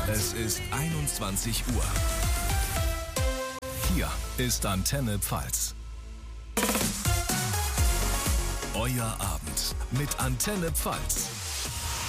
Es ist 21 Uhr. Hier ist Antenne Pfalz. Euer Abend mit Antenne Pfalz.